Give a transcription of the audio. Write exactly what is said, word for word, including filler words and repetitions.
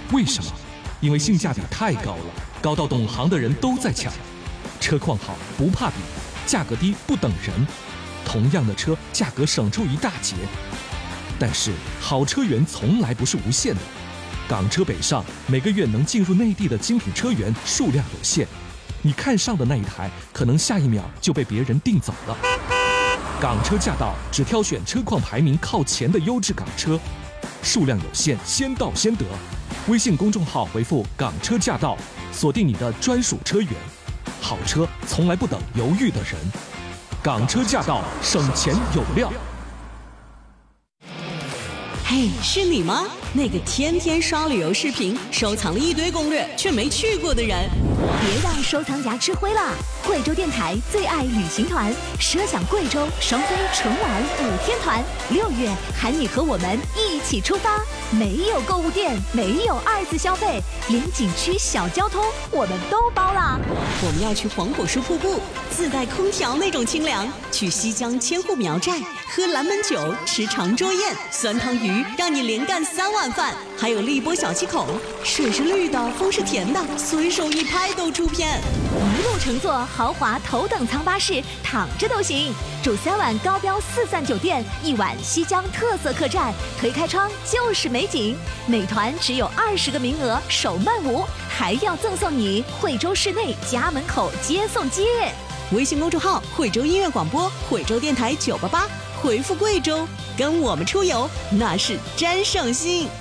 为什么？因为性价比太高了，高到懂行的人都在抢。车况好不怕比，价格低不等人。同样的车，价格省出一大截。但是好车源从来不是无限的，港车北上每个月能进入内地的精品车源数量有限，你看上的那一台，可能下一秒就被别人订走了。港车驾到只挑选车况排名靠前的优质港车，数量有限，先到先得。微信公众号回复港车驾到，锁定你的专属车源。好车从来不等犹豫的人，港车驾到，省钱有料。 嘿，是你吗？那个天天刷旅游视频，收藏了一堆攻略却没去过的人。 别让收藏夹吃灰了！贵州电台最爱旅行团，奢享贵州双飞纯玩五天团，六月喊你和我们一起出发。没有购物店，没有二次消费，连景区小交通我们都包了。 我们要去黄果树瀑布，自带空调那种清凉；去西江千户苗寨，喝蓝门酒，吃长桌宴，酸汤鱼让你连干三碗饭。还有荔波小七口，水是绿的，风是甜的，随手一拍都出片。 一路乘坐豪华头等舱巴士，躺着都行。住三晚高标四赞酒店，一晚西江特色客栈，推开窗就是美景。美团只有二十个名额，首卖无，还要赠送你惠州市内家门口接送接。 微信公众号惠州音乐广播，惠州电台九八八，回复贵州，跟我们出游那是真省心。